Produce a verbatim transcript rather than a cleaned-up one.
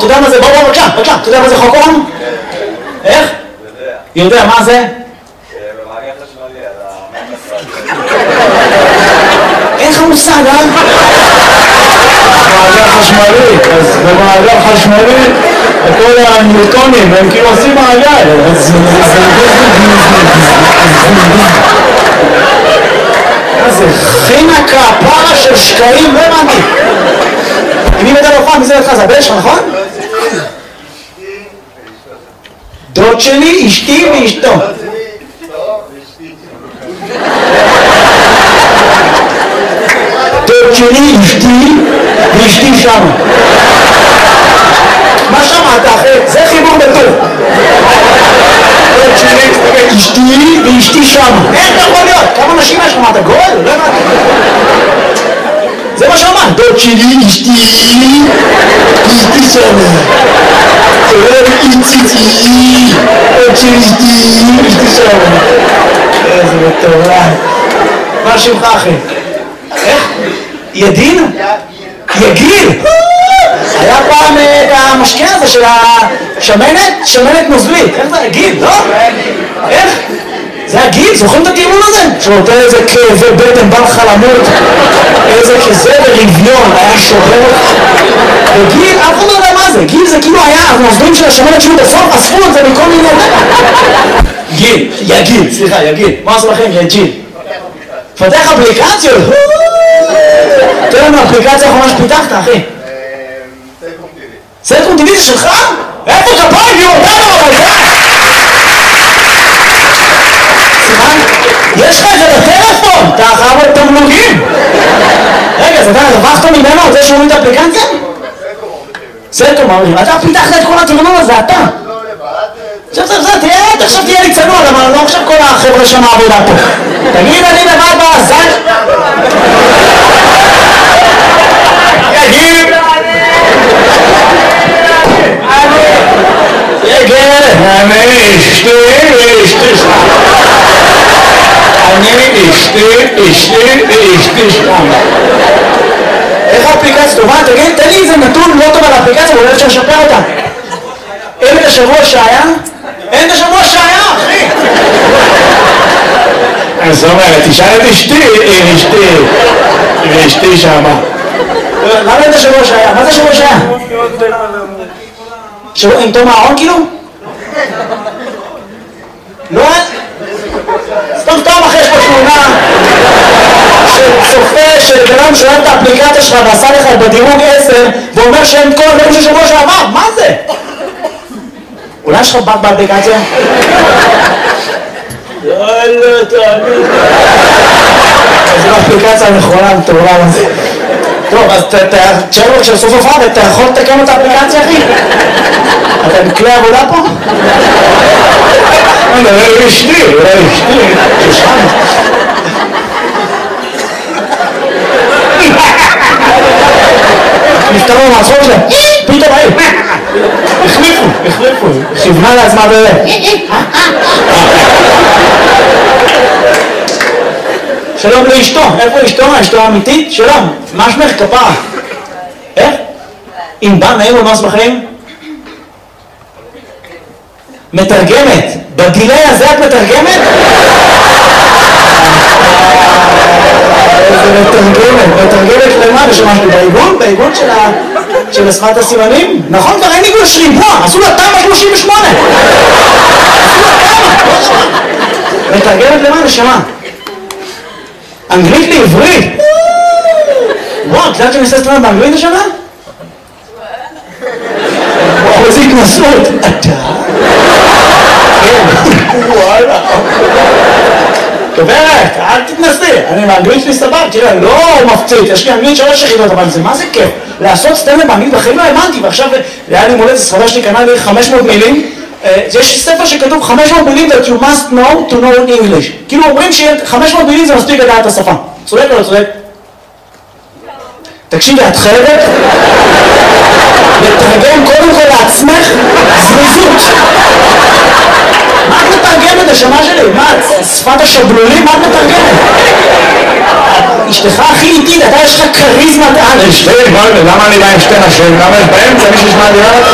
אתה יודע מה זה? בוא בוא בבקשה, בבקשה, אתה יודע מה זה חוק אום? איך? יודע, מה זה? במעגל חשמלי על המעגל. אין לך מושג, אה? מעגל חשמלי, אז במעגל חשמלי כל הניוטונים הם כאילו עושים מעגל, אז זה חינה כפרה של שקעים, לא הבנתי. אם היא מדבר פעם, מי זה לך? זה הבן שלך, נכון? דוד שלי, אשתי ואשתו. דוד שלי, אשתי ואשתי שם. מה שמעת אחי? זה חיבור בטוב. דוד שלי, אשתי ואשתי שם. איך אתה יכול להיות? כמה נשים יש לך? מה אתה גול? לא הבנתי. זה מה שאמרת. דוד שלי, אשתי ואשתי שם. איציצי, עוד שלי אשתי, אשתי שם. איזה מטורף. מה שמך אחי? איך? ידין? יגיל? היה פעם את המשקה הזה של השמנת, שמנת נוזלית. איך זה? יגיל, לא? איך? זה הגיל, זוכרים את הטיעון הזה? שנותן איזה כאבי בטן, בא לך למות, איזה כזה ברביון, היה שובר. וגיל, אף אחד לא יודע מה זה, גיל זה כאילו היה, הנוזלים של השמנת שהיו בסוף, אספו את זה מכל מיני... גיל, יגיל, סליחה, יגיל, מה עשו לכם? יגיל. פתח אפליקציות, תראה לנו אפליקציה האחרונה שפיתחת, אחי. סלקום טיווי. סלקום טיווי זה שלך? איפה כפיים? היא אותנו, אבל זה... יש לך את זה בטלפון, אתה חייב את תמלוגים. רגע, אז אתה רווחת ממנו על זה שהוא את האפליקציה? סלקום אומרים, אתה פיתחת את כל התרנון הזה, אתה. עכשיו עכשיו עכשיו, תראה, עכשיו תהיה לי צנוע, למה לא עכשיו כל החבר'ה שם העבודה פה. תגיד, אני לבד בעזן. יגיד. יגיד. אני אשתי ואשתי שם. אני אשתי, אשתי ואשתי שם. איך האפליקציה טובה? תגיד, תן לי איזה נתון לא טוב על האפליקציה, ואולי אפשר לשפר אותה. אין את השבוע שהיה? אין את השבוע שהיה, אחי! אז אומרת, תשאל את אשתי, אשתי, ואשתי שמה. למה אין את השבוע שהיה? מה זה השבוע שהיה? שבוע עם תום הארון כאילו? לא? סתם סתם אחרי יש פה תמונה של צופה של בנם שואל את האפליקציה שלך ועשה לך בדירוג עשר ואומר שאין כל הדברים של שבוע שעבר, מה זה? אולי יש לך בק באפליקציה? יאללה, תאמין. זו האפליקציה הנכונה, מטורף הזה. טוב, אז תשאר לו כשסוף סוף עד, אתה יכול לתקן את האפליקציה, אחי? אתה עם כלי עבודה פה? אולי אשתי, אולי אשתי. ששם. נפתרו מהצחוק שלהם. פתאום היו. החליפו, החליפו. כיוונה לעצמה באמת. שלום לאשתו. איפה אשתו? אשתו האמיתית? שלום. מה שמך? כפרה. איך? אם בא נעים ומס בחיים? מתרגמת. בגילי הזה את מתרגמת? איזה מתרגמת. מתרגמת למה? לשמשהו בעיגון? בעיגון של השפת הסימנים? נכון, כבר אין עיגון, יש ריבוע. עשו לה תמ"א שלושים ושמונה. עשו לה תמ"א. מתרגמת למה? לשמה. אנגלית לעברית. וואו, את יודעת שאני עושה סטרנד באנגלית השנה? וואו, איזה התנסות. אתה? כן. וואלה. גברת, אל תתנסי. אני באנגלית שלי סבב, תראה, לא מפציץ. יש לי אנגלית שלוש יחידות, אבל זה מה זה כיף? לעשות סטנדאפ באנגלית בחיים לא האמנתי, ועכשיו היה לי מולדת, סחבה שלי קנה לי חמש מאות מילים. יש ספר שכתוב חמש מאות מילים that you must know to know in English. כאילו אומרים ש-חמש מאות מילים זה מספיק לדעת את השפה. צודק או לא צודק? תקשיבי, את חייבת לתרגם קודם כל לעצמך זריזות. מה את מתרגמת השמה שלי? מה, שפת השבלולים? מה את מתרגמת? אשתך הכי איטית, אתה יש לך כריזמת על. אשתי, למה אני בא עם שתי נשים? למה יש באמצע מישהו שמע לי?